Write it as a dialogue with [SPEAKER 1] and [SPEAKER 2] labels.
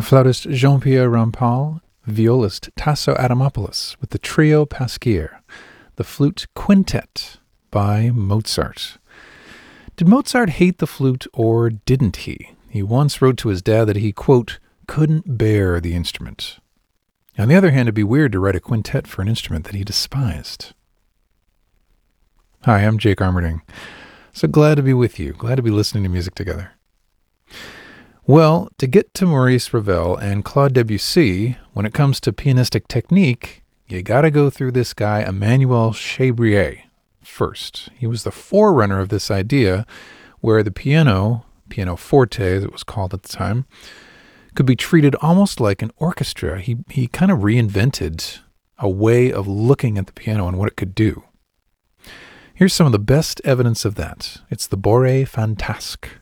[SPEAKER 1] flautist Jean-Pierre Rampal, violist Tasso Adamopoulos with the Trio Pasquier, the Flute Quintet by Mozart. Did Mozart hate the flute or didn't he? He once wrote to his dad that he, quote, couldn't bear the instrument. On the other hand, it'd be weird to write a quintet for an instrument that he despised. Hi, I'm Jake Armerding. So glad to be with you. Glad to be listening to music together. Well, to get to Maurice Ravel and Claude Debussy, when it comes to pianistic technique, you gotta go through this guy, Emmanuel Chabrier, first. He was the forerunner of this idea where the piano forte as it was called at the time, could be treated almost like an orchestra. He kind of reinvented a way of looking at the piano and what it could do. Here's some of the best evidence of that. It's the Bourrée Fantasque.